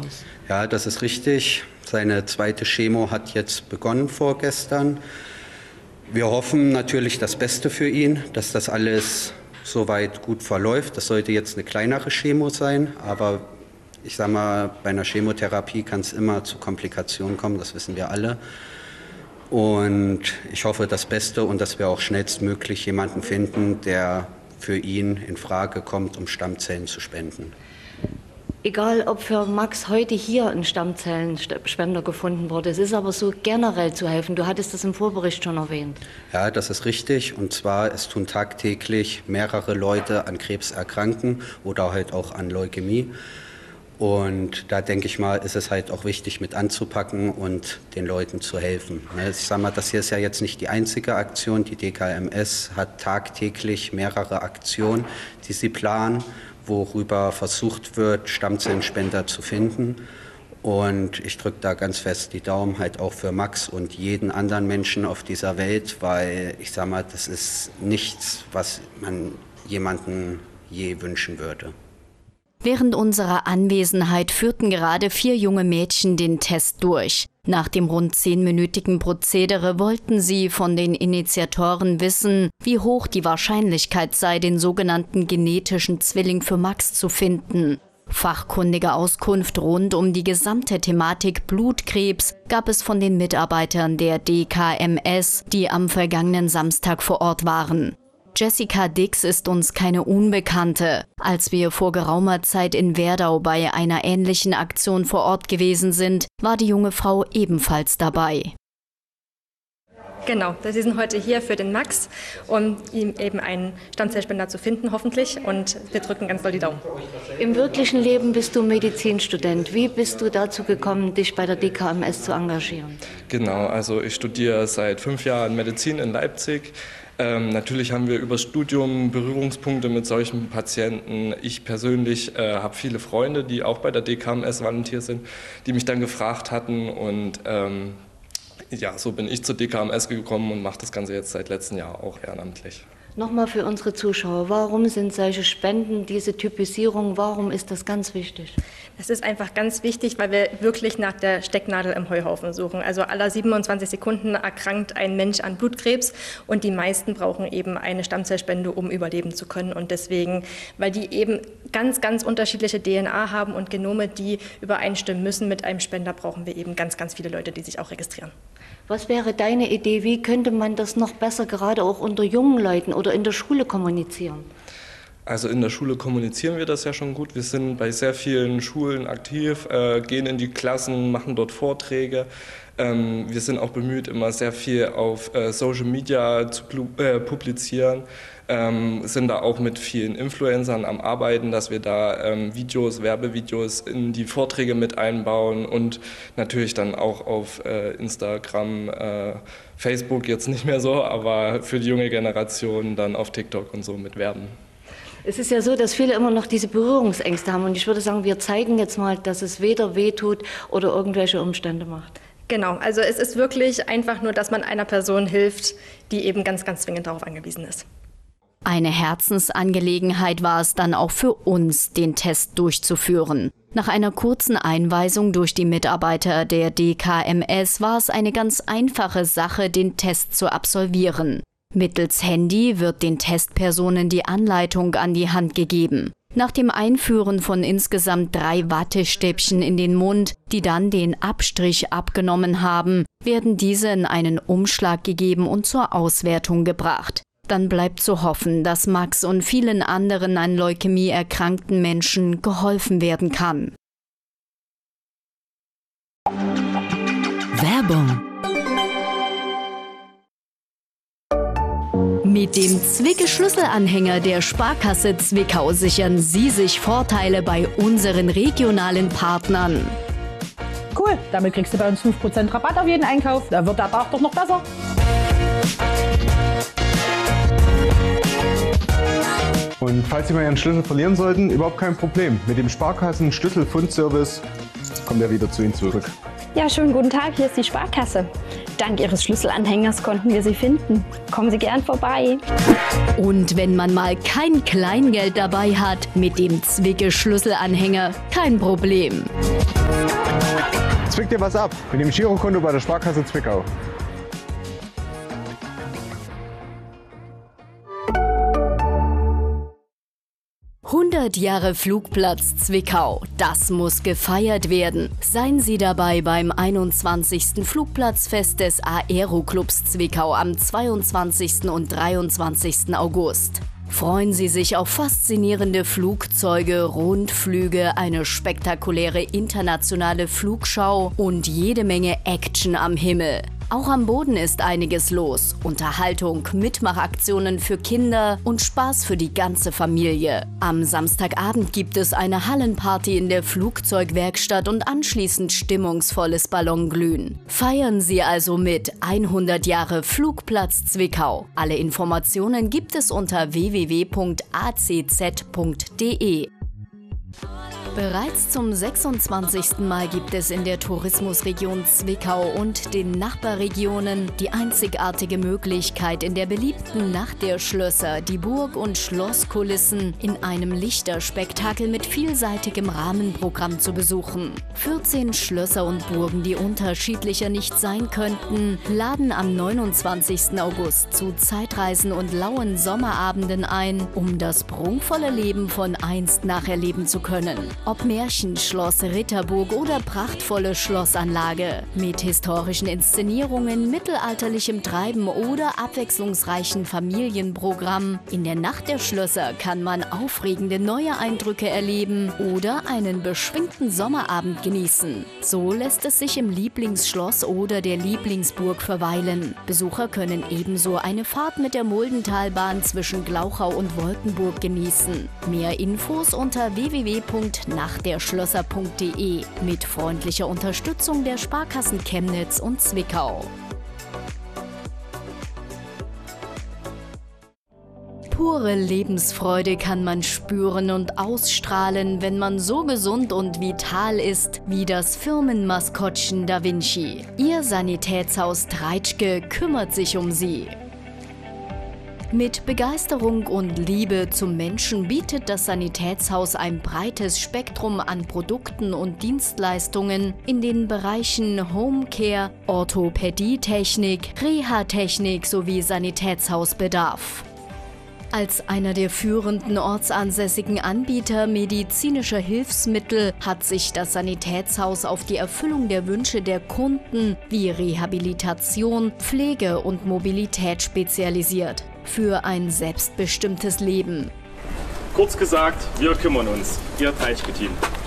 aus? Ja, das ist richtig. Seine zweite Chemo hat jetzt begonnen vorgestern. Wir hoffen natürlich das Beste für ihn, dass das alles soweit gut verläuft. Das sollte jetzt eine kleinere Chemo sein, aber ich sage mal, bei einer Chemotherapie kann es immer zu Komplikationen kommen, das wissen wir alle. Und ich hoffe das Beste und dass wir auch schnellstmöglich jemanden finden, der für ihn in Frage kommt, um Stammzellen zu spenden. Egal, ob für Max heute hier ein Stammzellenspender gefunden wurde, es ist aber so generell zu helfen. Du hattest das im Vorbericht schon erwähnt. Ja, das ist richtig. Und zwar, es tun tagtäglich mehrere Leute an Krebs erkranken oder halt auch an Leukämie. Und da denke ich mal, ist es halt auch wichtig, mit anzupacken und den Leuten zu helfen. Ich sage mal, das hier ist ja jetzt nicht die einzige Aktion. Die DKMS hat tagtäglich mehrere Aktionen, die sie planen, worüber versucht wird, Stammzellenspender zu finden. Und ich drücke da ganz fest die Daumen halt auch für Max und jeden anderen Menschen auf dieser Welt, weil ich sage mal, das ist nichts, was man jemandem je wünschen würde. Während unserer Anwesenheit führten gerade 4 junge Mädchen den Test durch. Nach dem rund 10-minütigen Prozedere wollten sie von den Initiatoren wissen, wie hoch die Wahrscheinlichkeit sei, den sogenannten genetischen Zwilling für Max zu finden. Fachkundige Auskunft rund um die gesamte Thematik Blutkrebs gab es von den Mitarbeitern der DKMS, die am vergangenen Samstag vor Ort waren. Jessica Dix ist uns keine Unbekannte. Als wir vor geraumer Zeit in Werdau bei einer ähnlichen Aktion vor Ort gewesen sind, war die junge Frau ebenfalls dabei. Genau, Sie sind heute hier für den Max, um ihm eben einen Stammzellspender zu finden, hoffentlich. Und wir drücken ganz doll die Daumen. Im wirklichen Leben bist du Medizinstudent. Wie bist du dazu gekommen, dich bei der DKMS zu engagieren? Genau, also ich studiere seit 5 Jahren Medizin in Leipzig. Natürlich haben wir über Studium Berührungspunkte mit solchen Patienten. Ich persönlich habe viele Freunde, die auch bei der DKMS volontiert sind, die mich dann gefragt hatten. Und ja, so bin ich zur DKMS gekommen und mache das Ganze jetzt seit letztem Jahr auch ehrenamtlich. Nochmal für unsere Zuschauer, warum sind solche Spenden, diese Typisierung, warum ist das ganz wichtig? Das ist einfach ganz wichtig, weil wir wirklich nach der Stecknadel im Heuhaufen suchen. Also alle 27 Sekunden erkrankt ein Mensch an Blutkrebs und die meisten brauchen eben eine Stammzellspende, um überleben zu können. Und deswegen, weil die eben ganz, ganz unterschiedliche DNA haben und Genome, die übereinstimmen müssen mit einem Spender, brauchen wir eben ganz, ganz viele Leute, die sich auch registrieren. Was wäre deine Idee, wie könnte man das noch besser gerade auch unter jungen Leuten oder in der Schule kommunizieren? Also in der Schule kommunizieren wir das ja schon gut. Wir sind bei sehr vielen Schulen aktiv, gehen in die Klassen, machen dort Vorträge. Wir sind auch bemüht, immer sehr viel auf Social Media zu publizieren. Sind da auch mit vielen Influencern am Arbeiten, dass wir da Werbevideos in die Vorträge mit einbauen und natürlich dann auch auf Instagram, Facebook jetzt nicht mehr so, aber für die junge Generation dann auf TikTok und so mit werben. Es ist ja so, dass viele immer noch diese Berührungsängste haben und ich würde sagen, wir zeigen jetzt mal, dass es weder wehtut oder irgendwelche Umstände macht. Genau, also es ist wirklich einfach nur, dass man einer Person hilft, die eben ganz, ganz zwingend darauf angewiesen ist. Eine Herzensangelegenheit war es dann auch für uns, den Test durchzuführen. Nach einer kurzen Einweisung durch die Mitarbeiter der DKMS war es eine ganz einfache Sache, den Test zu absolvieren. Mittels Handy wird den Testpersonen die Anleitung an die Hand gegeben. Nach dem Einführen von insgesamt 3 Wattestäbchen in den Mund, die dann den Abstrich abgenommen haben, werden diese in einen Umschlag gegeben und zur Auswertung gebracht. Dann bleibt zu hoffen, dass Max und vielen anderen an Leukämie erkrankten Menschen geholfen werden kann. Werbung. Mit dem Zwicke-Schlüsselanhänger der Sparkasse Zwickau sichern Sie sich Vorteile bei unseren regionalen Partnern. Cool, damit kriegst du bei uns 5% Rabatt auf jeden Einkauf. Da wird der Tag doch noch besser. Und falls Sie mal Ihren Schlüssel verlieren sollten, überhaupt kein Problem. Mit dem Sparkassen-Schlüsselfundservice kommt er wieder zu Ihnen zurück. Ja, schönen guten Tag, hier ist die Sparkasse. Dank Ihres Schlüsselanhängers konnten wir Sie finden. Kommen Sie gern vorbei. Und wenn man mal kein Kleingeld dabei hat, mit dem Zwicke-Schlüsselanhänger kein Problem. Zwick dir was ab mit dem Girokonto bei der Sparkasse Zwickau. Jahre Flugplatz Zwickau, das muss gefeiert werden. Seien Sie dabei beim 21. Flugplatzfest des Aeroclubs Zwickau am 22. und 23. August. Freuen Sie sich auf faszinierende Flugzeuge, Rundflüge, eine spektakuläre internationale Flugschau und jede Menge Action am Himmel. Auch am Boden ist einiges los. Unterhaltung, Mitmachaktionen für Kinder und Spaß für die ganze Familie. Am Samstagabend gibt es eine Hallenparty in der Flugzeugwerkstatt und anschließend stimmungsvolles Ballonglühen. Feiern Sie also mit 100 Jahre Flugplatz Zwickau. Alle Informationen gibt es unter www.acz.de. Bereits zum 26. Mal gibt es in der Tourismusregion Zwickau und den Nachbarregionen die einzigartige Möglichkeit, in der beliebten Nacht der Schlösser die Burg- und Schlosskulissen in einem Lichterspektakel mit vielseitigem Rahmenprogramm zu besuchen. 14 Schlösser und Burgen, die unterschiedlicher nicht sein könnten, laden am 29. August zu Zeitreisen und lauen Sommerabenden ein, um das prunkvolle Leben von einst nacherleben zu können. Ob Märchen, Schloss, Ritterburg oder prachtvolle Schlossanlage. Mit historischen Inszenierungen, mittelalterlichem Treiben oder abwechslungsreichen Familienprogramm. In der Nacht der Schlösser kann man aufregende neue Eindrücke erleben oder einen beschwingten Sommerabend genießen. So lässt es sich im Lieblingsschloss oder der Lieblingsburg verweilen. Besucher können ebenso eine Fahrt mit der Muldentalbahn zwischen Glauchau und Wolkenburg genießen. Mehr Infos unter www.nachtderschlösser.de mit freundlicher Unterstützung der Sparkassen Chemnitz und Zwickau. Pure Lebensfreude kann man spüren und ausstrahlen, wenn man so gesund und vital ist wie das Firmenmaskottchen Da Vinci. Ihr Sanitätshaus Treitschke kümmert sich um Sie. Mit Begeisterung und Liebe zum Menschen bietet das Sanitätshaus ein breites Spektrum an Produkten und Dienstleistungen in den Bereichen Homecare, Orthopädietechnik, Reha-Technik sowie Sanitätshausbedarf. Als einer der führenden ortsansässigen Anbieter medizinischer Hilfsmittel hat sich das Sanitätshaus auf die Erfüllung der Wünsche der Kunden wie Rehabilitation, Pflege und Mobilität spezialisiert. Für ein selbstbestimmtes Leben. Kurz gesagt, wir kümmern uns. Ihr Treitschke-Team.